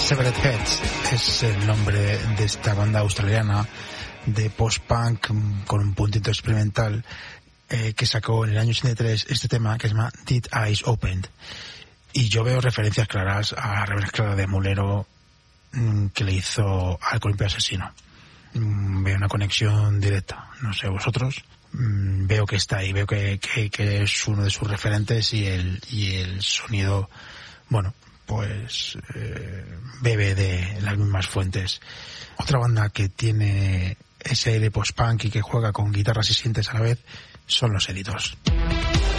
Severed Heads es el nombre de esta banda australiana de post-punk con un puntito experimental que sacó en el año 83 este tema que se llama Did Eyes Opened. Y yo veo referencias claras a la remezcla de Mulero que le hizo al Columpio Asesino. Veo una conexión directa, no sé vosotros. Veo que está ahí, veo que es uno de sus referentes y el sonido, bueno, pues bebe de las mismas fuentes. Otra banda que tiene ese aire post-punk y que juega con guitarras y sintes a la vez son los Editors.